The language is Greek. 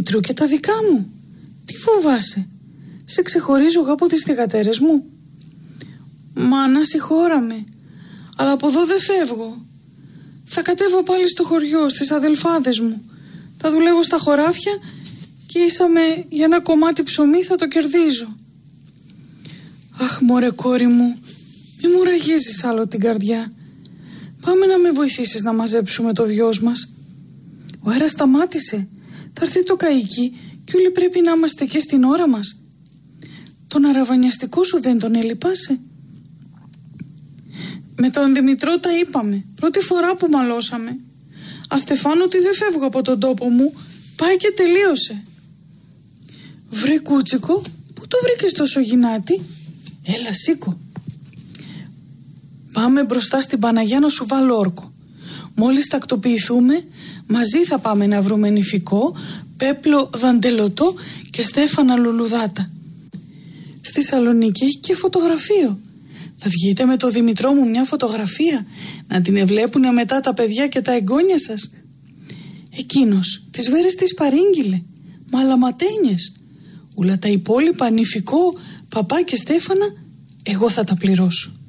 Δημητρού και τα δικά μου. Τι φοβάσαι? Σε ξεχωρίζω εγώ από τις θυγατέρες μου. Μάνα, συγχώραμε, αλλά από εδώ δεν φεύγω. Θα κατέβω πάλι στο χωριό, στις αδελφάδες μου. Θα δουλεύω στα χωράφια και ήσαμε για ένα κομμάτι ψωμί θα το κερδίζω. Αχ, μωρέ κόρη μου, μη μου ραγίζεις άλλο την καρδιά. Πάμε να με βοηθήσεις να μαζέψουμε το βιός μας. Ο αέρας σταμάτησε. Θα έρθει το καΐκι και όλοι πρέπει να είμαστε και στην ώρα μας. Τον αραβανιαστικό σου δεν τον έλειπασε? Με τον Δημητρό τα είπαμε, πρώτη φορά που μαλώσαμε. Αστεφάνω ότι δεν φεύγω από τον τόπο μου, πάει και τελείωσε. Βρε κούτσικο, πού το βρήκες τόσο γυνάτι? Έλα σήκω. Πάμε μπροστά στην Παναγιά να σου βάλω όρκο. Μόλις τακτοποιηθούμε, μαζί θα πάμε να βρούμε Νηφικό, Πέπλο Δαντελωτό και Στέφανα Λουλουδάτα. Στη Σαλονίκη έχει και φωτογραφείο. Θα βγείτε με το Δημητρό μου μια φωτογραφία, να την ευλέπουνε μετά τα παιδιά και τα εγγόνια σας. Εκείνος τις βέρες της παρήγγειλε, μαλαματένιες. Ούλα τα υπόλοιπα Νηφικό, Παπά και Στέφανα, εγώ θα τα πληρώσω.